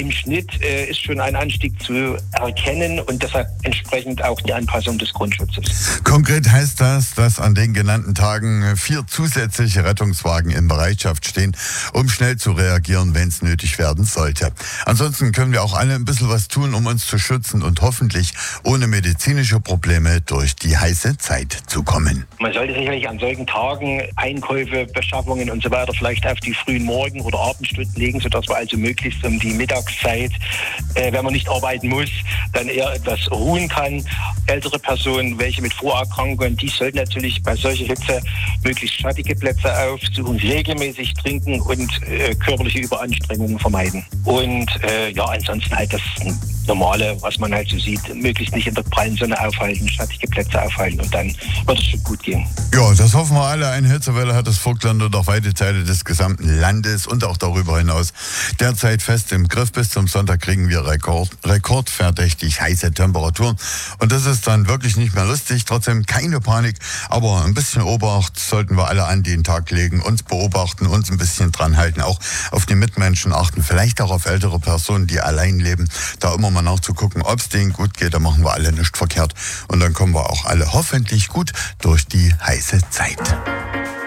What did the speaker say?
Im Schnitt ist schon ein Anstieg zu erkennen und deshalb entsprechend auch die Anpassung des Grundschutzes. Konkret heißt das, dass an den genannten Tagen 4 zusätzliche Rettungswagen in Bereitschaft stehen, um schnell zu reagieren, wenn es nötig werden sollte. Ansonsten können wir auch alle ein bisschen was tun, um uns zu schützen und hoffentlich ohne medizinische Probleme durch die heiße Zeit zu kommen. Man sollte sicherlich an solchen Tagen Einkäufe, Beschaffungen und so weiter vielleicht auf die frühen Morgen- oder Abendstunden legen, sodass wir also möglichst um die Mittagszeit, wenn man nicht arbeiten muss, dann eher etwas ruhen kann. Ältere Personen, welche mit Vorerkrankungen, die sollten natürlich bei solcher Hitze möglichst schattige Plätze aufsuchen, regelmäßig trinken und körperliche Überanstrengungen vermeiden. Und ansonsten halt das Normale, was man halt so sieht, möglichst nicht in der prallen Sonne aufhalten, schattige Plätze aufhalten und dann wird es schon gut gehen. Ja, das hoffen wir alle. Eine Hitzewelle hat das Vogtland und auch weite Teile des gesamten Landes und auch darüber hinaus derzeit fest im Griff. Bis zum Sonntag kriegen wir rekordverdächtig heiße Temperaturen. Und das ist dann wirklich nicht mehr lustig. Trotzdem keine Panik, aber ein bisschen Obacht sollten wir alle an den Tag legen, uns beobachten, uns ein bisschen dran halten, auch auf die Mitmenschen achten, vielleicht auch auf ältere Personen, die allein leben, da immer mal nachzugucken, ob es denen gut geht, da machen wir alle nichts verkehrt und dann kommen wir auch alle hoffentlich gut durch die heiße Zeit.